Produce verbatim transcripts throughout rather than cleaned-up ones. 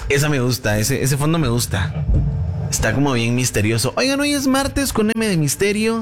Esa me gusta, ese, ese fondo me gusta. Está como bien misterioso. Oigan, hoy es martes con M de misterio.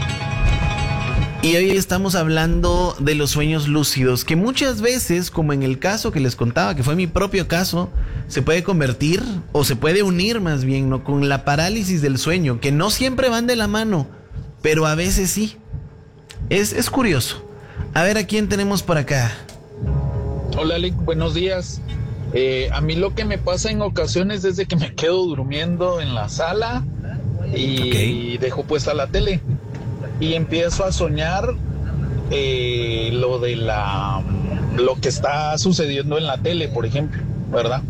Y hoy estamos hablando de los sueños lúcidos, que muchas veces, como en el caso que les contaba, que fue mi propio caso, se puede convertir, o se puede unir más bien, ¿no?, con la parálisis del sueño, que no siempre van de la mano, pero a veces sí. Es, es curioso. A ver, ¿a quién tenemos por acá? Hola, Lick, buenos días. Eh, a mí lo que me pasa en ocasiones es de que me quedo durmiendo en la sala y okay. dejo puesta la tele. Y empiezo a soñar eh, lo de la lo que está sucediendo en la tele, por ejemplo, ¿verdad?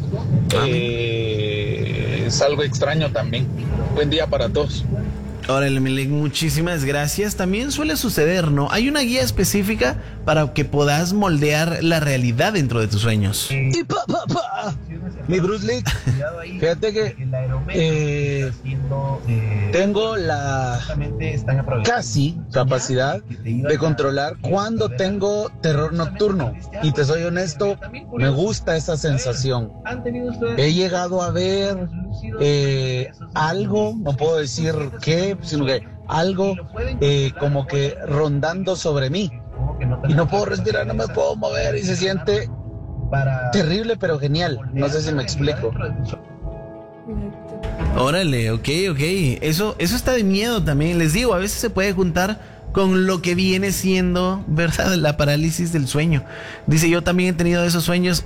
Eh, es algo extraño también. Buen día para todos. Órale, Milik, muchísimas gracias. También suele suceder, ¿no? Hay una guía específica para que puedas moldear la realidad dentro de tus sueños. Y pa, pa, pa. Mi Bruce Lee, fíjate que eh, tengo la casi capacidad de controlar cuando tengo terror nocturno. Y te soy honesto, me gusta esa sensación. He llegado a ver eh, algo, no puedo decir qué, sino que algo eh, como que rondando sobre mí. Y no puedo respirar, no me puedo mover y se siente terrible pero genial. No sé si me explico. Órale, ok, ok. Eso, eso está de miedo también. Les digo, a veces se puede juntar con lo que viene siendo, ¿verdad?, la parálisis del sueño. Dice, yo también he tenido esos sueños.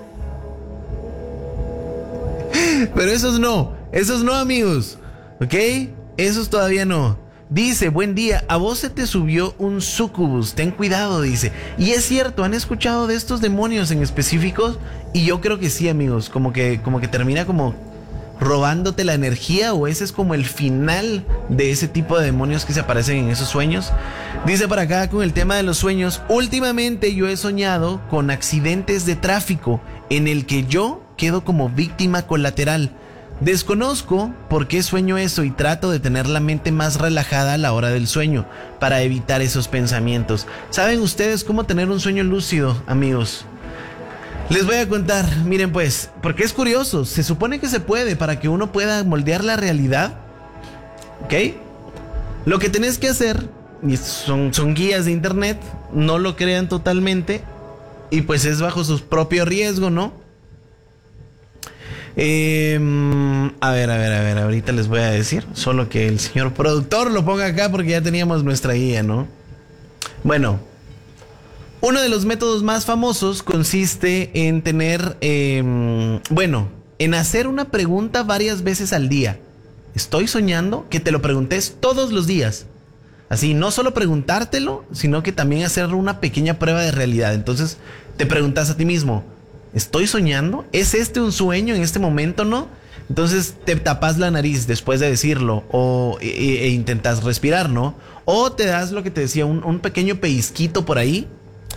Pero esos no, esos no, amigos. ¿Ok? Esos todavía no. Dice, buen día, a vos se te subió un sucubus, ten cuidado, dice. Y es cierto, ¿han escuchado de estos demonios en específicos? Y yo creo que sí, amigos, como que, como que termina como robándote la energía, o ese es como el final de ese tipo de demonios que se aparecen en esos sueños. Dice por acá con el tema de los sueños, últimamente yo he soñado con accidentes de tráfico en el que yo quedo como víctima colateral. Desconozco por qué sueño eso y trato de tener la mente más relajada a la hora del sueño para evitar esos pensamientos. ¿Saben ustedes cómo tener un sueño lúcido, amigos? Les voy a contar, miren pues, porque es curioso, se supone que se puede para que uno pueda moldear la realidad, ¿ok? Lo que tenés que hacer, y son, son guías de internet, no lo crean totalmente, y pues es bajo su propio riesgo, ¿no? Eh, a ver, a ver, a ver, ahorita les voy a decir, solo que el señor productor lo ponga acá porque ya teníamos nuestra guía, ¿no? Bueno, uno de los métodos más famosos consiste en tener, eh, bueno, en hacer una pregunta varias veces al día. ¿Estoy soñando? Que te lo preguntes todos los días. Así, no solo preguntártelo, sino que también hacer una pequeña prueba de realidad. Entonces, te preguntas a ti mismo, ¿estoy soñando? ¿Es este un sueño en este momento, no? Entonces te tapas la nariz después de decirlo o, e, e intentas respirar, ¿no? O te das lo que te decía, un, un pequeño pellizquito por ahí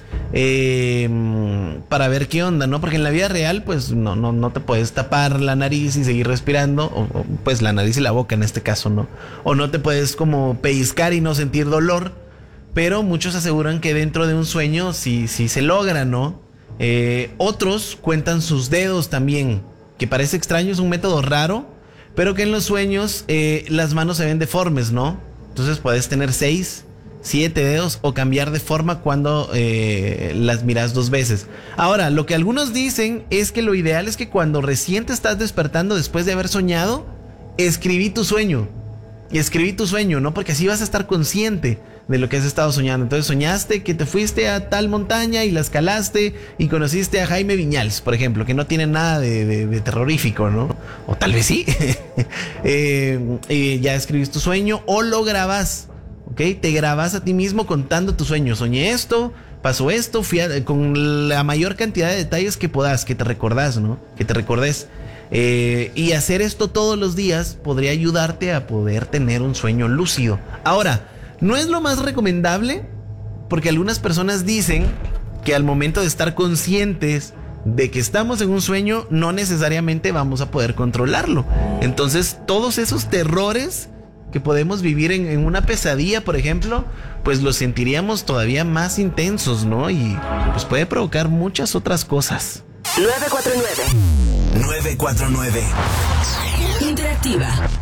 eh, para ver qué onda, ¿no? Porque en la vida real pues no, no, no te puedes tapar la nariz y seguir respirando, o, o pues la nariz y la boca en este caso, ¿no? O no te puedes como pellizcar y no sentir dolor, pero muchos aseguran que dentro de un sueño sí, sí se logra, ¿no? Eh, otros cuentan sus dedos también, que parece extraño, es un método raro, pero que en los sueños eh, las manos se ven deformes, ¿no? Entonces puedes tener seis, siete dedos o cambiar de forma cuando eh, las miras dos veces. Ahora, lo que algunos dicen es que lo ideal es que cuando recién te estás despertando después de haber soñado, escribí tu sueño. Y escribí tu sueño, ¿no? Porque así vas a estar consciente de lo que has estado soñando. Entonces soñaste que te fuiste a tal montaña y la escalaste y conociste a Jaime Viñals, por ejemplo, que no tiene nada de, de, de terrorífico, ¿no? O tal vez sí. eh, eh, ya escribiste tu sueño o lo grabas, ¿ok? Te grabas a ti mismo contando tu sueño. Soñé esto, pasó esto, fui a, con la mayor cantidad de detalles que puedas, que te recordás, ¿no? Que te recordes. Eh, y hacer esto todos los días podría ayudarte a poder tener un sueño lúcido. Ahora, no es lo más recomendable porque algunas personas dicen que al momento de estar conscientes de que estamos en un sueño, no necesariamente vamos a poder controlarlo. Entonces, todos esos terrores que podemos vivir en, en una pesadilla, por ejemplo, pues los sentiríamos todavía más intensos, ¿no? Y pues puede provocar muchas otras cosas. nueve cuatro nueve nueve cuatro nueve. Interactiva.